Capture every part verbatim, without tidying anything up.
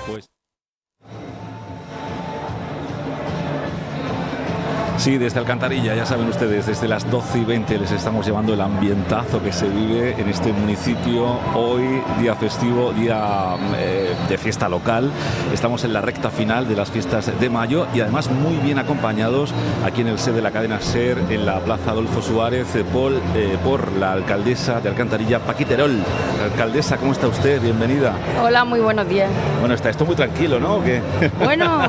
Pues sí, desde Alcantarilla, ya saben ustedes, desde las doce y veinte les estamos llevando el ambientazo que se vive en este municipio. Hoy, día festivo, día eh, de fiesta local. Estamos en la recta final de las fiestas de mayo y además muy bien acompañados aquí en el set de la cadena SER, en la Plaza Adolfo Suárez, eh, por, eh, por la alcaldesa de Alcantarilla, Paqui Terol. Alcaldesa, ¿cómo está usted? Bienvenida. Hola, muy buenos días. Bueno, está esto muy tranquilo, ¿no? ¿O qué? Bueno,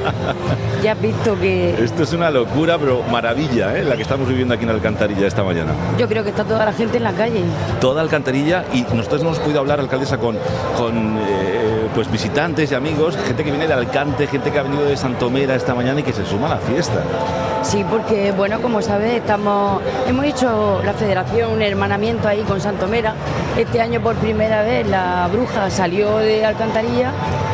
ya has visto que... Esto es una locura, pero maravilla, ¿eh? La que estamos viviendo aquí en Alcantarilla esta mañana. Yo creo que está toda la gente en la calle. Toda Alcantarilla, y nosotros no hemos podido hablar, alcaldesa, con, con eh, pues visitantes y amigos, gente que viene de Alcante, gente que ha venido de Santomera esta mañana y que se suma a la fiesta. Sí, porque, bueno, como sabes, estamos, hemos hecho la federación un hermanamiento ahí con Santomera. Este año por primera vez la bruja salió de Alcantarilla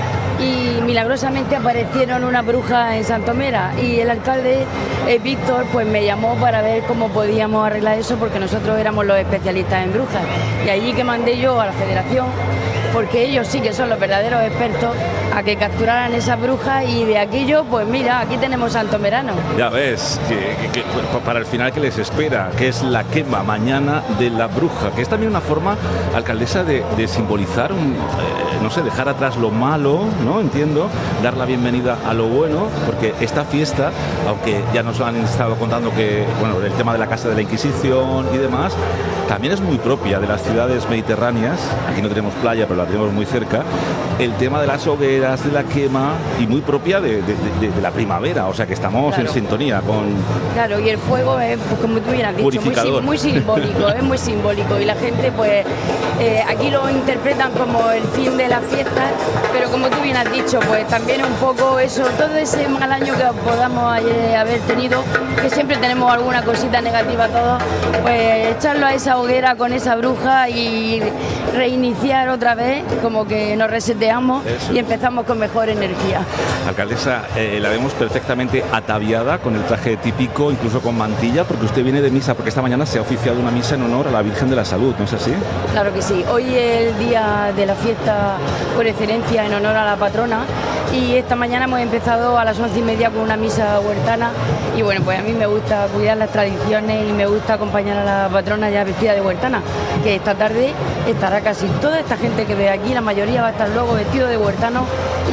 y milagrosamente aparecieron una bruja en Santomera y el alcalde, eh, Víctor, pues me llamó para ver cómo podíamos arreglar eso, porque nosotros éramos los especialistas en brujas, y allí que mandé yo a la federación, porque ellos sí que son los verdaderos expertos, a que capturaran esa bruja, y de aquello, pues mira, aquí tenemos santomerano. Ya ves, que, que, que para el final que les espera, que es la quema mañana de la bruja, que es también una forma, alcaldesa, de, de simbolizar, un, eh, no sé, dejar atrás lo malo, ¿no? Entiendo, dar la bienvenida a lo bueno, porque esta fiesta, aunque ya nos han estado contando que, bueno, el tema de la Casa de la Inquisición y demás, también es muy propia de las ciudades mediterráneas. Aquí no tenemos playa, pero la tenemos muy cerca. El tema de las hogueras, de la quema, y muy propia de, de, de, de la primavera, o sea que estamos, claro, en sintonía con... Claro, y el fuego es, pues, como tú bien has dicho, muy, muy simbólico, es muy simbólico, y la gente, pues, eh, aquí lo interpretan como el fin de la fiesta, pero como tú bien has dicho, pues también un poco eso, todo ese mal año que podamos eh, haber tenido, que siempre tenemos alguna cosita negativa todos, pues echarlo a esa hoguera con esa bruja y reiniciar otra vez, como que nos reseteamos. Eso. Y empezamos con mejor energía. Alcaldesa, eh, la vemos perfectamente ataviada con el traje típico, incluso con mantilla, porque usted viene de misa, porque esta mañana se ha oficiado una misa en honor a la Virgen de la Salud, ¿no es así? Claro que sí, hoy es el día de la fiesta por excelencia en honor a la patrona, y esta mañana hemos empezado a las once y media con una misa huertana, y bueno, pues a mí me gusta cuidar las tradiciones y me gusta acompañar a la patrona ya vestida de huertana, que esta tarde estará casi toda esta gente que ve aquí, la mayoría va a estar luego vestido de huertano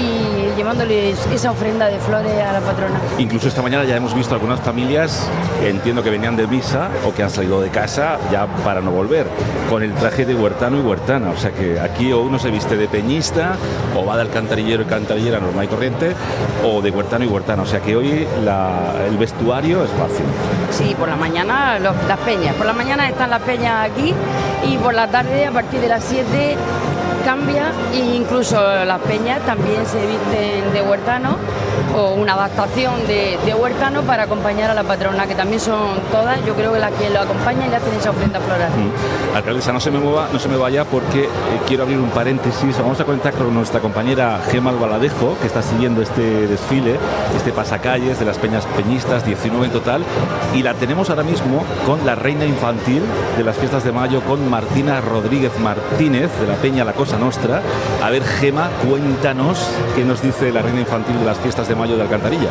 y llevándoles esa ofrenda de flores a la patrona. Incluso esta mañana ya hemos visto algunas familias, que entiendo que venían de misa o que han salido de casa ya para no volver, con el traje de huertano y huertana, o sea que aquí o uno se viste de peñista o va de alcantarillero y cantarillera normal y corriente, o de huertano y huertana, o sea que hoy la, el vestuario es fácil. Sí, por la mañana los, las peñas, por la mañana están las peñas aquí, y por la tarde a partir de las siete cambia, e incluso las peñas también se visten de huertano o una adaptación de, de huertano para acompañar a la patrona, que también son todas, yo creo que las que lo acompañan y le hacen esa ofrenda floral. Mm. Alcaldesa, no se me mueva, no se me vaya, porque eh, quiero abrir un paréntesis. Vamos a conectar con nuestra compañera Gema Albaladejo, que está siguiendo este desfile, este pasacalles de las peñas peñistas, diecinueve en total, y la tenemos ahora mismo con la reina infantil de las fiestas de mayo, con Martina Rodríguez Martínez, de la peña La Cosa Nostra. A ver, Gema, cuéntanos qué nos dice la reina infantil de las fiestas de mayo de Alcantarilla.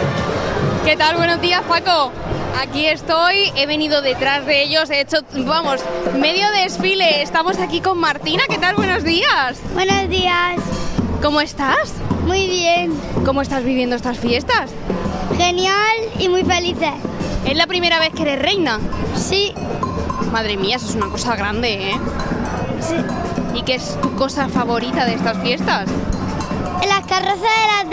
¿Qué tal? Buenos días, Paco. Aquí estoy, he venido detrás de ellos, he hecho, vamos, medio desfile. Estamos aquí con Martina. ¿Qué tal? Buenos días. Buenos días. ¿Cómo estás? Muy bien. ¿Cómo estás viviendo estas fiestas? Genial y muy felices. ¿Es la primera vez que eres reina? Sí. Madre mía, eso es una cosa grande, ¿eh? Sí. ¿Y qué es tu cosa favorita de estas fiestas? Las carrozas de las